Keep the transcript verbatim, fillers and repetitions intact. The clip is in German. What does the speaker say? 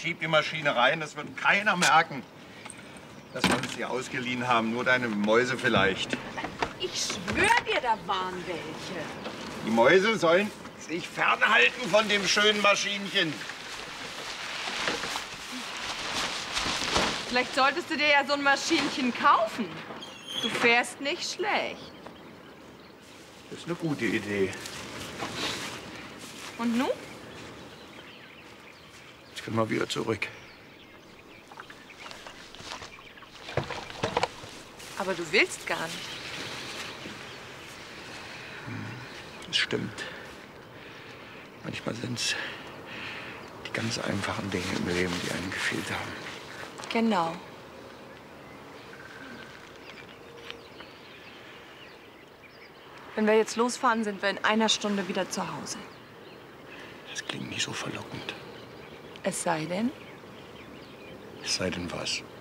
Schieb die Maschine rein, das wird keiner merken, dass wir uns die ausgeliehen haben. Nur deine Mäuse vielleicht. Ich schwöre dir, da waren welche. Die Mäuse sollen sich fernhalten von dem schönen Maschinchen. Vielleicht solltest du dir ja so ein Maschinchen kaufen. Du fährst nicht schlecht. Das ist eine gute Idee. Und nun? Jetzt können wir wieder zurück. Aber du willst gar nicht. Das stimmt. Manchmal sind es die ganz einfachen Dinge im Leben, die einem gefehlt haben. Genau. Wenn wir jetzt losfahren, sind wir in einer Stunde wieder zu Hause. Das klingt nicht so verlockend. Es sei denn, Es sei denn was.